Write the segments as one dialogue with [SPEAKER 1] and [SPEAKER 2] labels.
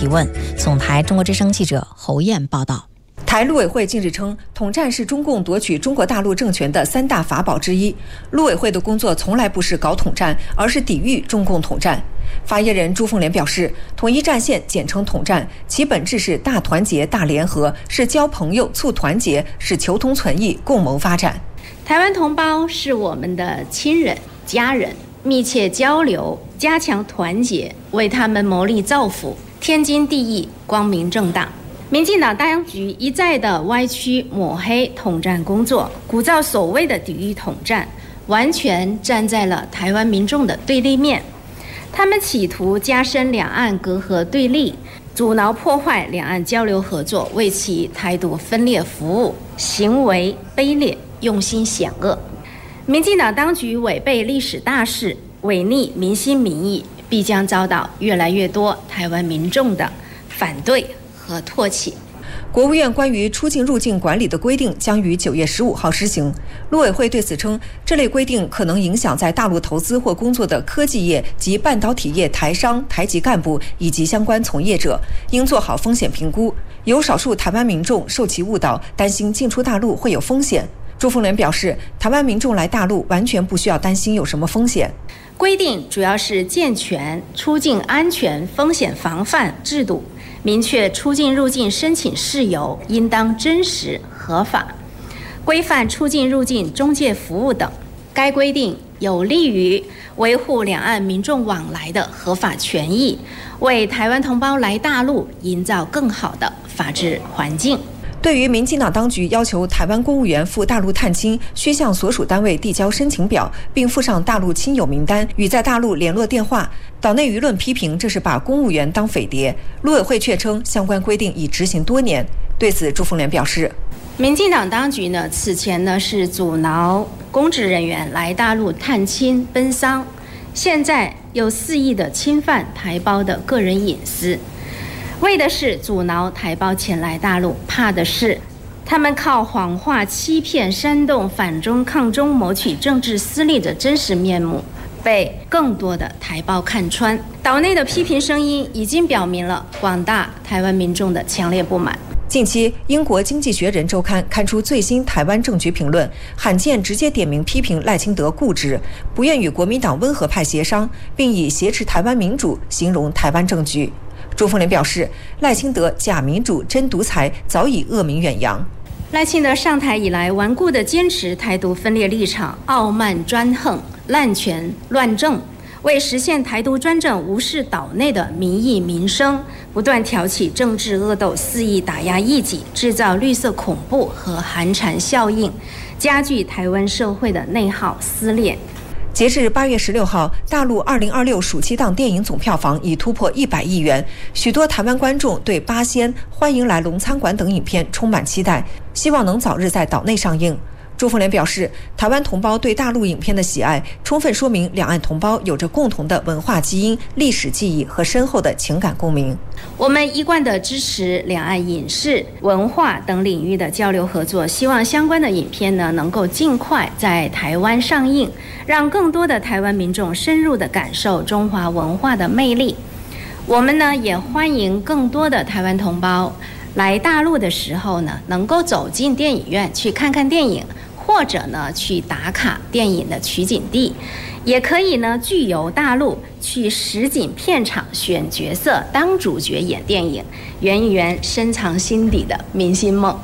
[SPEAKER 1] 提问。总台中国之声记者侯燕报道。
[SPEAKER 2] 台陆委会近日称，统战是中共夺取中国大陆政权的3大法宝之一。陆委会的工作从来不是搞统战，而是抵御中共统战。发言人朱凤莲表示，统一战线简称统战，其本质是大团结、大联合，是交朋友、促团结，是求同存异、共谋发展。
[SPEAKER 3] 台湾同胞是我们的亲人、家人，密切交流，加强团结，为他们谋利造福，天经地义，光明正大。民进党当局一再的歪曲抹黑统战工作，鼓噪所谓的抵御统战，完全站在了台湾民众的对立面。他们企图加深两岸隔阂对立，阻挠破坏两岸交流合作，为其台独分裂服务，行为卑劣，用心险恶。民进党当局违背历史大势，违逆民心民意，必将遭到越来越多台湾民众的反对和唾弃。
[SPEAKER 2] 国务院关于出境入境管理的规定将于9月15号施行。陆委会对此称，这类规定可能影响在大陆投资或工作的科技业及半导体业台商、台籍干部以及相关从业者，应做好风险评估。有少数台湾民众受其误导，担心进出大陆会有风险。朱凤莲表示，台湾民众来大陆完全不需要担心有什么风险。
[SPEAKER 3] 规定主要是健全出境安全风险防范制度，明确出境入境申请事由应当真实合法，规范出境入境中介服务等。该规定有利于维护两岸民众往来的合法权益，为台湾同胞来大陆营造更好的法治环境。
[SPEAKER 2] 对于民进党当局要求台湾公务员赴大陆探亲需向所属单位递交申请表，并附上大陆亲友名单与在大陆联络电话，岛内舆论批评这是把公务员当匪谍。陆委会却称相关规定已执行多年。对此，朱凤莲表示，
[SPEAKER 3] 民进党当局此前是阻挠公职人员来大陆探亲奔丧，现在又肆意的侵犯台胞的个人隐私，为的是阻挠台胞前来大陆，怕的是他们靠谎话欺骗煽动反中抗中谋取政治私利的真实面目被更多的台胞看穿。岛内的批评声音已经表明了广大台湾民众的强烈不满。
[SPEAKER 2] 近期，英国《经济学人》周刊刊出最新台湾政局评论，罕见直接点名批评赖清德固执，不愿与国民党温和派协商，并以挟持台湾民主形容台湾政局。朱凤莲表示，赖清德假民主真独裁早已恶名远扬。
[SPEAKER 3] 赖清德上台以来，顽固地坚持台独分裂立场，傲慢专横，滥权乱政，为实现台独专政无视岛内的民意民生，不断挑起政治恶斗，肆意打压异己，制造绿色恐怖和寒蝉效应，加剧台湾社会的内耗撕裂。
[SPEAKER 2] 截至8月16号，大陆2026暑期档电影总票房已突破100亿元。许多台湾观众对《八仙》《欢迎来龙餐馆》等影片充满期待，希望能早日在岛内上映。朱凤莲表示，台湾同胞对大陆影片的喜爱，充分说明两岸同胞有着共同的文化基因、历史记忆和深厚的情感共鸣。
[SPEAKER 3] 我们一贯地支持两岸影视、文化等领域的交流合作，希望相关的影片能够尽快在台湾上映，让更多的台湾民众深入地感受中华文化的魅力。我们也欢迎更多的台湾同胞来大陆的时候能够走进电影院去看看电影，或者去打卡电影的取景地，也可以具游大陆，去实景片场选角色当主角演电影，圆一圆深藏心底的明星梦。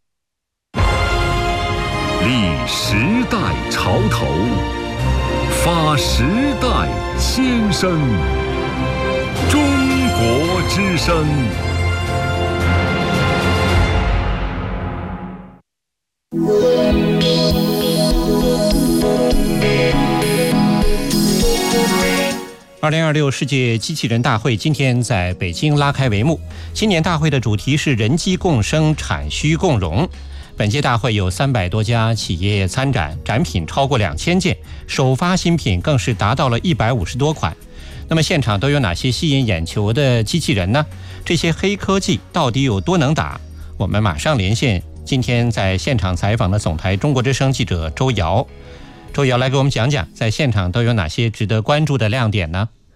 [SPEAKER 4] 立时代潮头，发时代先声，中国之声。
[SPEAKER 5] 2026世界机器人大会今天在北京拉开帷幕。今年大会的主题是人机共生，产需共融。本届大会有300多家企业参展，展品超过2000件，首发新品更是达到了150多款。那么现场都有哪些吸引眼球的机器人呢？这些黑科技到底有多能打？我们马上连线今天在现场采访的总台中国之声记者周瑶。周瑶来给我们讲讲，在现场都有哪些值得关注的亮点呢？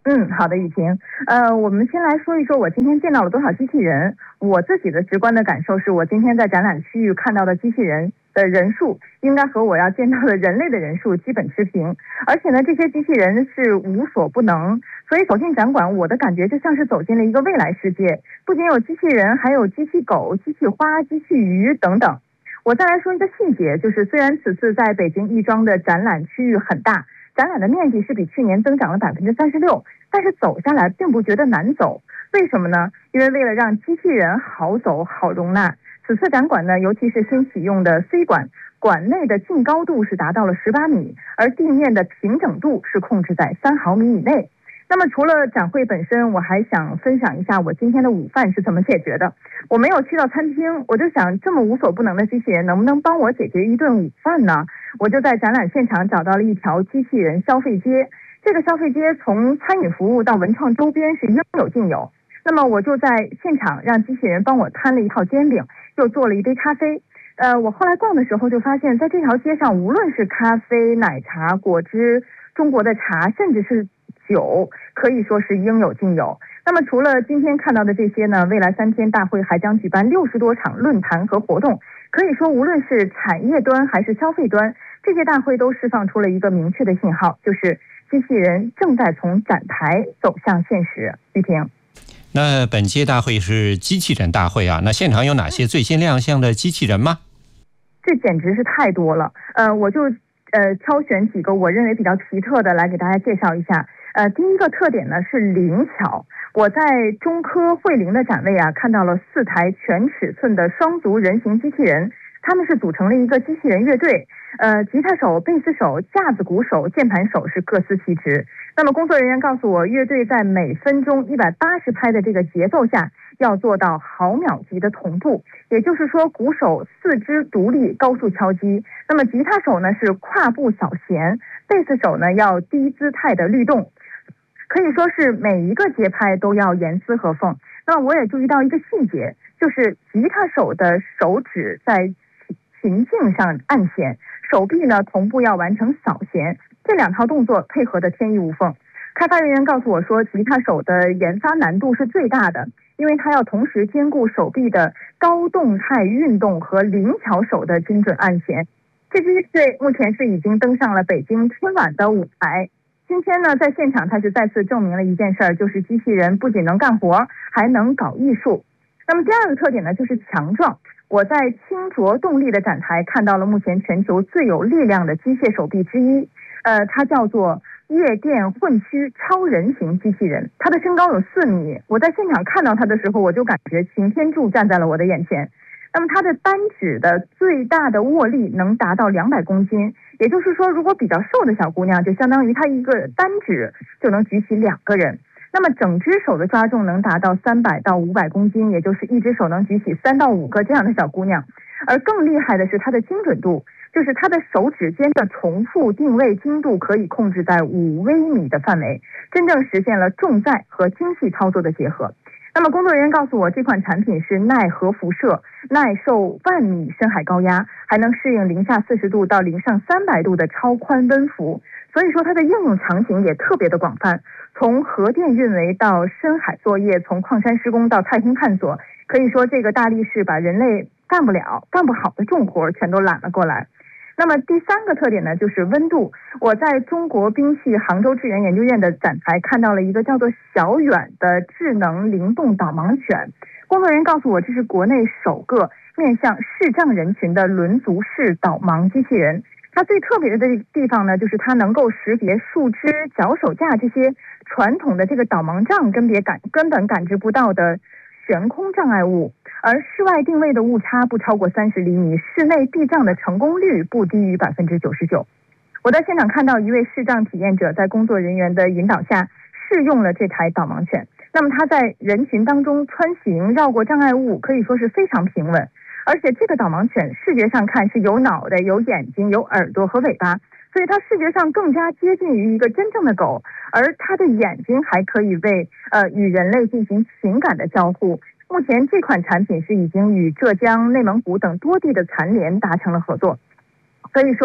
[SPEAKER 6] 好的，雨婷。我们先来说一说我今天见到了多少机器人。我自己的直观的感受是，我今天在展览区域看到的机器人的人数，应该和我要见到的人类的人数基本持平。而且呢，这些机器人是无所不能，所以走进展馆，我的感觉就像是走进了一个未来世界。不仅有机器人，还有机器狗、机器花、机器鱼等等。我再来说一个细节，就是虽然此次在北京亦庄的展览区域很大，展览的面积是比去年增长了36%，但是走下来并不觉得难走。为什么呢？因为为了让机器人好走好容纳，此次展馆呢，尤其是新启用的 C 馆，馆内的净高度是达到了18米，而地面的平整度是控制在3毫米以内。那么除了展会本身，我还想分享一下我今天的午饭是怎么解决的。我没有去到餐厅，我就想这么无所不能的机器人能不能帮我解决一顿午饭呢？我就在展览现场找到了一条机器人消费街，这个消费街从餐饮服务到文创周边是应有尽有。那么我就在现场让机器人帮我摊了一套煎饼，又做了一杯咖啡。我后来逛的时候就发现，在这条街上，无论是咖啡、奶茶、果汁、中国的茶，甚至是酒，可以说是应有尽有。那么除了今天看到的这些呢，未来3天大会还将举办60多场论坛和活动。可以说，无论是产业端还是消费端，这些大会都释放出了一个明确的信号，就是机器人正在从展台走向现实。玉婷。
[SPEAKER 5] 那本届大会是机器人大会啊，那现场有哪些最新亮相的机器人吗？
[SPEAKER 6] 这简直是太多了。我就挑选几个我认为比较奇特的来给大家介绍一下。第一个特点呢是灵巧。我在中科汇灵的展位啊，看到了4台全尺寸的双足人形机器人，他们是组成了一个机器人乐队。吉他手、贝斯手、架子鼓手、键盘手是各司其职。那么工作人员告诉我，乐队在每分钟180拍的这个节奏下，要做到毫秒级的同步，也就是说，鼓手4肢独立高速敲击，那么吉他手呢是跨步扫弦，贝斯手呢要低姿态的律动，可以说是每一个节拍都要严丝合缝。那么我也注意到一个细节，就是吉他手的手指在琴颈上按弦，手臂呢同步要完成扫弦，这2套动作配合的天衣无缝。开发人员告诉我说，吉他手的研发难度是最大的，因为他要同时兼顾手臂的高动态运动和灵巧手的精准按弦。这支乐队目前是已经登上了北京春晚的舞台。今天呢，在现场他是再次证明了一件事儿，就是机器人不仅能干活，还能搞艺术。那么第二个特点呢，就是强壮。我在清浊动力的展台看到了目前全球最有力量的机械手臂之一，它叫做夜电混驱超人型机器人，它的身高有4米。我在现场看到它的时候，我就感觉擎天柱站在了我的眼前。那么它的单指的最大的握力能达到200公斤，也就是说，如果比较瘦的小姑娘，就相当于她一个单指就能举起2个人。那么整只手的抓重能达到300到500公斤，也就是一只手能举起3到5个这样的小姑娘。而更厉害的是它的精准度，就是它的手指间的重复定位精度可以控制在5微米的范围，真正实现了重载和精细操作的结合。那么工作人员告诉我，这款产品是耐核辐射、耐受万米深海高压，还能适应零下40度到零上300度的超宽温幅。所以说它的应用场景也特别的广泛，从核电运维到深海作业，从矿山施工到太空探索，可以说这个大力士把人类干不了、干不好的重活全都揽了过来。那么第3个特点呢，就是温度。我在中国兵器杭州智源研究院的展台看到了一个叫做小远的智能灵动导盲犬。工作人员告诉我，这是国内首个面向视障人群的轮足式导盲机器人。它最特别的地方呢，就是它能够识别树枝、脚手架这些传统的这个导盲杖根本感知不到的悬空障碍物，而室外定位的误差不超过30厘米，室内避障的成功率不低于99%。我在现场看到一位视障体验者在工作人员的引导下试用了这台导盲犬，那么它在人群当中穿行绕过障碍物，可以说是非常平稳。而且这个导盲犬视觉上看是有脑袋、有眼睛、有耳朵和尾巴，所以它视觉上更加接近于一个真正的狗，而它的眼睛还可以为与人类进行情感的交互。目前这款产品是已经与浙江、内蒙古等多地的残联达成了合作。所以说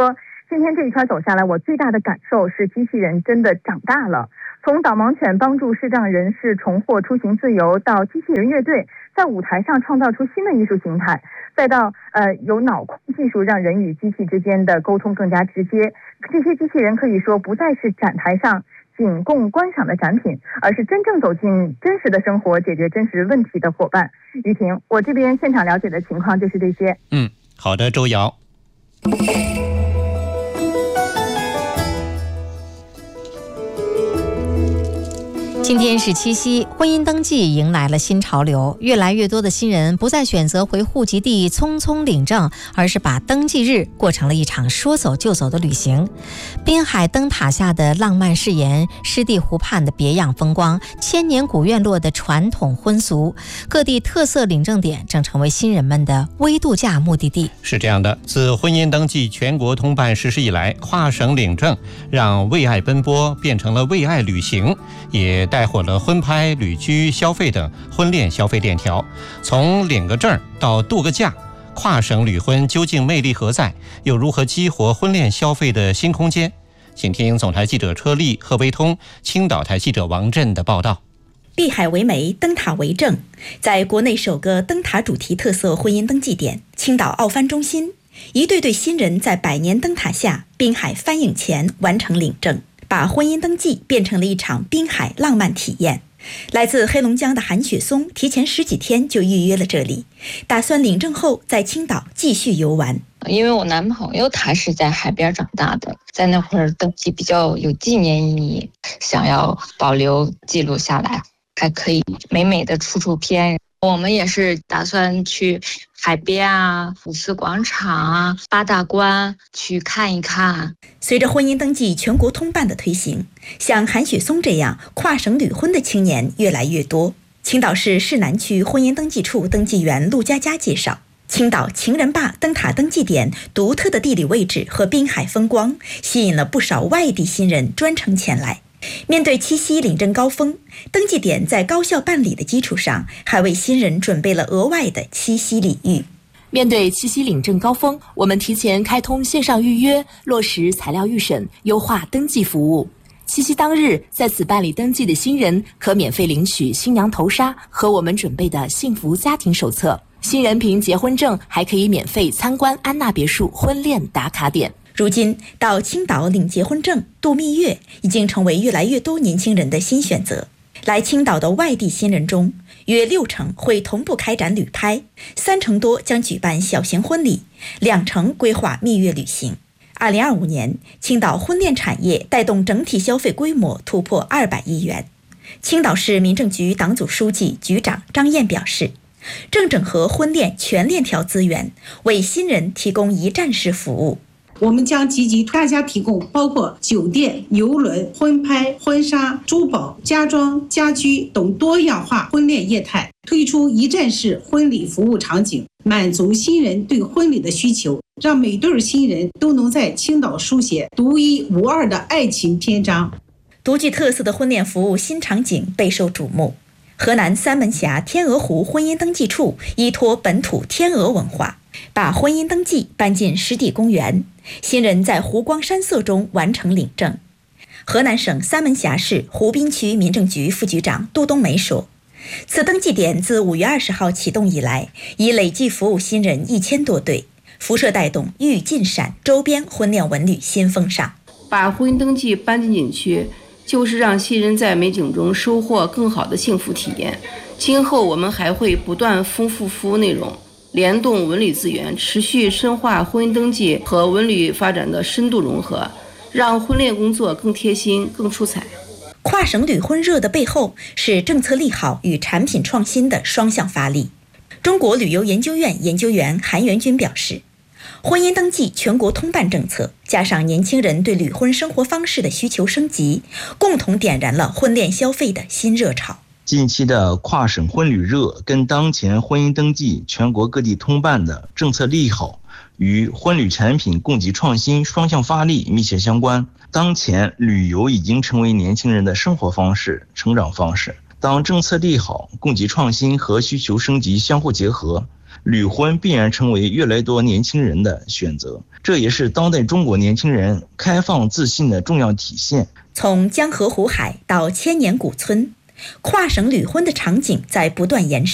[SPEAKER 6] 今天这一圈走下来，我最大的感受是机器人真的长大了。从导盲犬帮助视障人士重获出行自由，到机器人乐队在舞台上创造出新的艺术形态，再到有脑控技术让人与机器之间的沟通更加直接。这些机器人可以说不再是展台上仅供观赏的展品，而是真正走进真实的生活，解决真实问题的伙伴。于婷，我这边现场了解的情况就是这些。
[SPEAKER 5] 好的，周瑶。
[SPEAKER 1] 今天是七夕，婚姻登记迎来了新潮流，越来越多的新人不再选择回户籍地匆匆领证，而是把登记日过成了一场说走就走的旅行。滨海灯塔下的浪漫誓言，湿地湖畔的别样风光，千年古院落的传统婚俗，各地特色领证点正成为新人们的微度假目的地。
[SPEAKER 5] 是这样的，自婚姻登记全国通办实施以来，跨省领证让为爱奔波变成了为爱旅行，也带火了婚拍、旅居、消费等婚恋消费链条。从领个证到度个假，跨省旅婚究竟魅力何在？又如何激活婚恋消费的新空间？请听总台记者车丽、贺威通、青岛台记者王震的报道。
[SPEAKER 7] 碧海为媒，灯塔为证，在国内首个灯塔主题特色婚姻登记点青岛奥帆中心，一对对新人在百年灯塔下滨海帆影前完成领证，把婚姻登记变成了一场滨海浪漫体验。来自黑龙江的韩雪松提前10几天就预约了这里，打算领证后在青岛继续游玩。
[SPEAKER 8] 因为我男朋友他是在海边长大的，在那会儿登记比较有纪念意义，想要保留记录下来，还可以美美的出片。我们也是打算去海边啊、五四广场啊、八大关去看一看。
[SPEAKER 7] 随着婚姻登记全国通办的推行，像韩雪松这样跨省旅婚的青年越来越多。青岛市市南区婚姻登记处登记员陆佳佳介绍，青岛情人坝灯塔登记点独特的地理位置和滨海风光，吸引了不少外地新人专程前来。面对七夕领证高峰，登记点在高效办理的基础上，还为新人准备了额外的七夕礼遇。
[SPEAKER 9] 面对七夕领证高峰，我们提前开通线上预约，落实材料预审，优化登记服务。七夕当日在此办理登记的新人可免费领取新娘头纱和我们准备的幸福家庭手册，新人凭结婚证还可以免费参观安娜别墅婚恋打卡点。
[SPEAKER 7] 如今到青岛领结婚证、度蜜月已经成为越来越多年轻人的新选择。来青岛的外地新人中，约60%会同步开展旅拍，30%多将举办小型婚礼，2%规划蜜月旅行。2025年，青岛婚恋产业带动整体消费规模突破200亿元。青岛市民政局党组书记、局长张燕表示，正整合婚恋全链条资源，为新人提供一站式服务。
[SPEAKER 10] 我们将积极大家提供包括酒店、邮轮、婚拍、婚纱、珠宝、家装、家居等多样化婚恋业态，推出一站式婚礼服务场景，满足新人对婚礼的需求，让每对新人都能在青岛书写独一无二的爱情篇章。
[SPEAKER 7] 独具特色的婚恋服务新场景备受瞩目。河南三门峡天鹅湖婚姻登记处依托本土天鹅文化，把婚姻登记搬进湿地公园，新人在湖光山色中完成领证。河南省三门峡市湖滨区民政局副局长杜冬梅说，此登记点自5月20号启动以来，已累计服务新人1000多对，辐射带动豫晋陕周边婚恋文旅新风尚。
[SPEAKER 11] 把婚姻登记搬进景区，就是让新人在美景中收获更好的幸福体验。今后我们还会不断丰富服务内容，联动文旅资源，持续深化婚姻登记和文旅发展的深度融合，让婚恋工作更贴心、更出彩。
[SPEAKER 7] 跨省旅婚热的背后是政策利好与产品创新的双向发力。中国旅游研究院研究员韩元军表示，婚姻登记全国通办政策加上年轻人对旅婚生活方式的需求升级，共同点燃了婚恋消费的新热潮。
[SPEAKER 12] 近期的跨省婚旅热跟当前婚姻登记全国各地通办的政策利好与婚旅产品供给创新双向发力密切相关。当前旅游已经成为年轻人的生活方式、成长方式。当政策利好、供给创新和需求升级相互结合， 旅婚必然成为越来越多年轻人的选择，这也是当代中国年轻人开放自信的重要体现。
[SPEAKER 7] 从江河湖海到千年古村，跨省旅婚的场景在不断延伸。